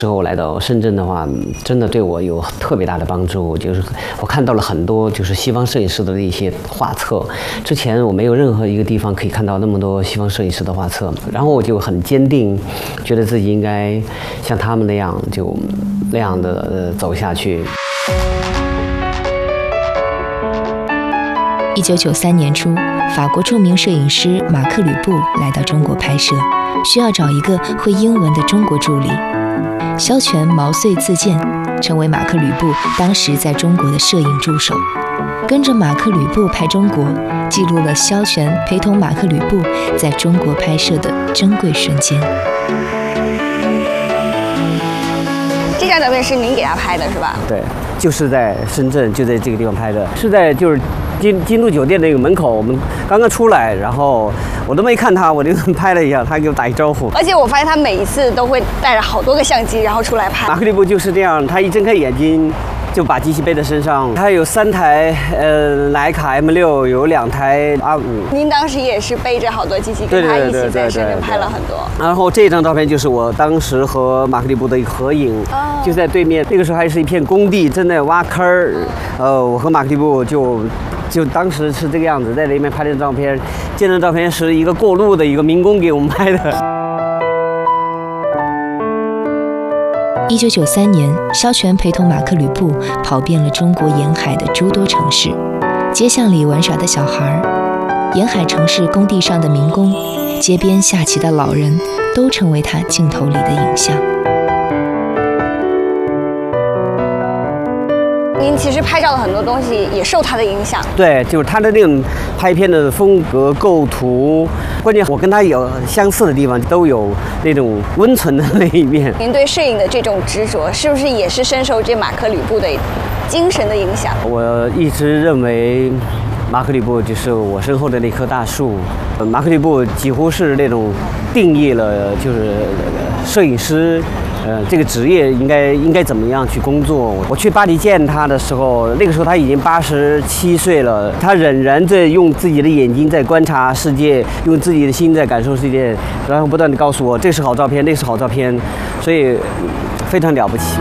之后来到深圳的话，真的对我有特别大的帮助。就是我看到了很多就是西方摄影师的一些画册，之前我没有任何一个地方可以看到那么多西方摄影师的画册，然后我就很坚定，觉得自己应该像他们那样，就那样的走下去。 1993年初，法国著名摄影师马克·吕布来到中国拍摄，需要找一个会英文的中国助理。萧全毛遂自荐，成为马克·吕布当时在中国的摄影助手，跟着马克·吕布拍中国，记录了萧全陪同马克·吕布在中国拍摄的珍贵瞬间。 这张照片是您给他拍的是吧？ 对，就是在深圳，就在这个地方拍的，是在就是金都酒店那个门口，我们刚刚出来，然后我都没看他，我就拍了一下，他给我打一招呼。 而且我发现他每一次都会带着好多个相机，然后出来拍。 马克·吕布就是这样，他一睁开眼睛就把机器背在身上。他有3台徕卡 M6，有2台R5。 您当时也是背着好多机器，跟他一起在深圳拍了很多。 然后这张照片就是我当时和马克·吕布的一个合影，就在对面。那个时候还是一片工地，正在挖坑儿。我和马克·吕布就当时是这个样子，在那边拍的照片。这张照片是一个过路的一个民工给我们拍的。 1993年，萧全陪同马克·吕布跑遍了中国沿海的诸多城市，街巷里玩耍的小孩，沿海城市工地上的民工，街边下棋的老人，都成为他镜头里的影像。 您其实拍照的很多东西也受他的影响。 对，就是他的那种拍片的风格、构图，关键我跟他有相似的地方，都有那种温存的那一面。 您对摄影的这种执着，是不是也是深受这马克·吕布的精神的影响？ 我一直认为，马克·吕布就是我身后的那棵大树。马克·吕布几乎是那种定义了，就是摄影师。这个职业应该怎么样去工作？我去巴黎见他的时候，那个时候他已经87岁了，他仍然在用自己的眼睛在观察世界，用自己的心在感受世界，然后不断地告诉我这是好照片，那是好照片，所以非常了不起。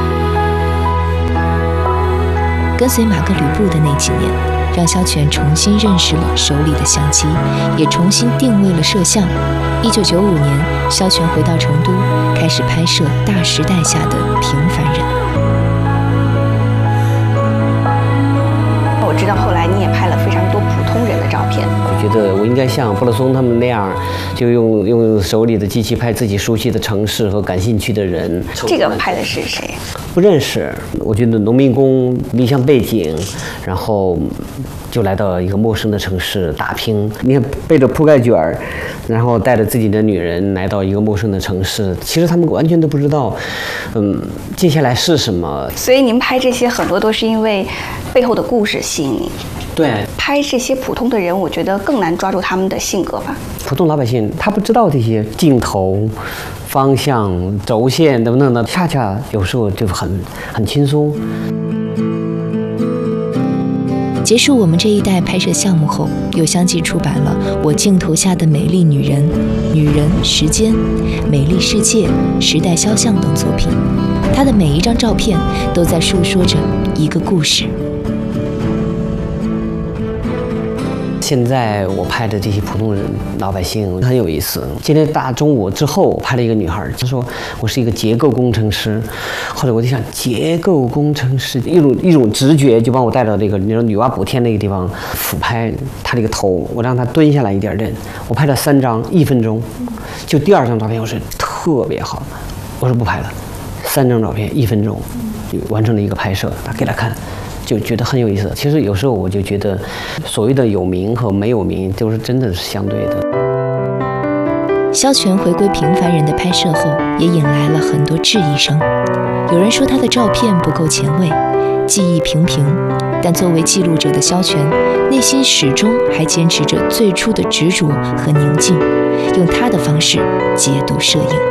跟随马克·吕布的那几年，让萧全重新认识了手里的相机，也重新定位了摄像。1995年，萧全回到成都，开始拍摄大时代下的平凡人。 我知道后来你也拍了非常多普通人的照片， 我觉得我应该像布勒松他们那样，就用手里的机器拍自己熟悉的城市和感兴趣的人。 这个拍的是谁？ 不认识。我觉得农民工理想背景，然后就来到一个陌生的城市打拼。你看背着铺盖卷儿，然后带着自己的女人来到一个陌生的城市，其实他们完全都不知道，接下来是什么。 所以您拍这些很多都是因为背后的故事吸引你。 对， 拍这些普通的人，我觉得更难抓住他们的性格吧。 普通老百姓他不知道这些镜头、方向、轴线等等的，恰恰有时候就很轻松。 结束我们这一代拍摄项目后，又相继出版了《我镜头下的美丽女人》《女人时间》《美丽世界》《时代肖像》等作品。她的每一张照片都在述说着一个故事。 现在我拍的这些普通人老百姓很有意思。今天大中午之后，我拍了一个女孩，她说我是一个结构工程师。后来我就想，结构工程师一种直觉就把我带到那个女娲补天那个地方俯拍她那个头，我让她蹲下来一点点。我拍了3张，1分钟。就第2张照片我是特别好，我说不拍了。3张照片1分钟，就完成了一个拍摄，给她看。就觉得很有意思。其实有时候我就觉得，所谓的有名和没有名，都是真的是相对的。 萧全回归平凡人的拍摄后，也引来了很多质疑声。有人说他的照片不够前卫，技艺平平，但作为记录者的萧全，内心始终还坚持着最初的执着和宁静，用他的方式解读摄影。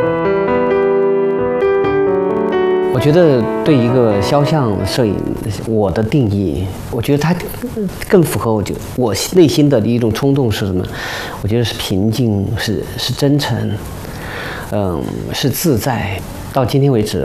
我觉得对一个肖像摄影，我的定义，我觉得它更符合我内心的一种冲动是什么？我觉得是平静，是真诚，是自在。到今天为止，